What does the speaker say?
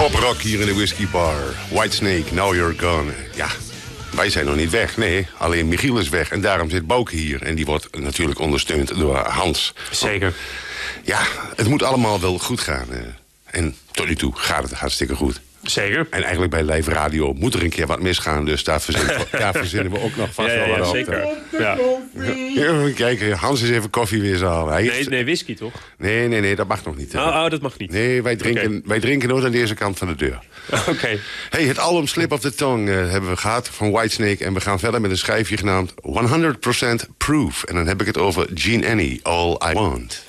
Poprock hier in de Whiskey Bar. Whitesnake, Now You're Gone. Ja, wij zijn nog niet weg. Nee, alleen Michiel is weg. En daarom zit Bouke hier. En die wordt natuurlijk ondersteund door Hans. Zeker. Ja, het moet allemaal wel goed gaan. En tot nu toe gaat het hartstikke goed. Zeker. En eigenlijk bij live radio moet er een keer wat misgaan. Dus daar verzinnen we ook nog vast wel wat op. Zeker. Ja. Ja, kijk, Hans is even koffie weer zo. Nee, whisky toch? Nee, dat mag nog niet. Oh, dat mag niet. Nee, wij drinken nooit aan deze kant van de deur. Oké. Hey, het album Slip of the Tongue hebben we gehad van Whitesnake. En we gaan verder met een schijfje genaamd 100% Proof. En dan heb ik het over Gene Annie, All I Want.